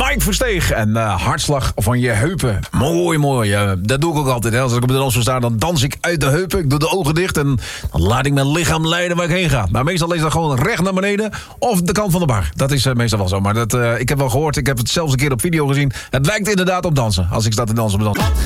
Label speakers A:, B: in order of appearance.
A: Mike Versteeg en hartslag van je heupen. Mooi. Dat doe ik ook altijd. Hè. Als ik op de dansvloer sta, dan dans ik uit de heupen. Ik doe de ogen dicht en dan laat ik mijn lichaam leiden waar ik heen ga. Maar meestal is dat gewoon recht naar beneden of de kant van de bar. Dat is meestal wel zo. Maar ik heb wel gehoord, ik heb het zelfs een keer op video gezien. Het lijkt inderdaad op dansen, als ik sta te dansen op de dans.